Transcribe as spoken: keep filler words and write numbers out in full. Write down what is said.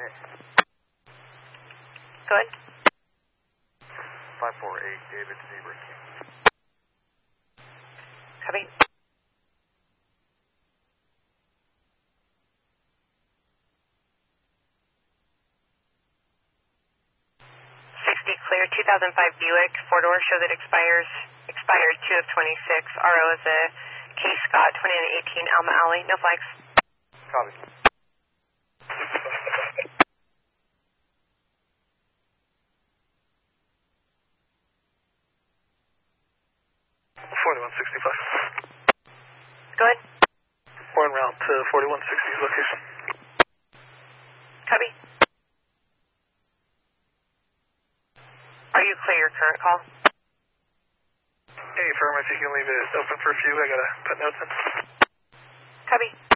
it. Go ahead. five four eight, David Zebra King. Copy. sixty clear, two thousand five Buick, four-door, show that expires, expired two of twenty-six. R O is a K. Scott, twenty-nine eighteen Alma Alley, no flags. Copy. forty-one sixty-five. Go ahead. We're en route to forty-one sixty's location. Copy. Are you clear your current call? Hey, firm, if you can leave it open for a few, I gotta put notes in. Copy.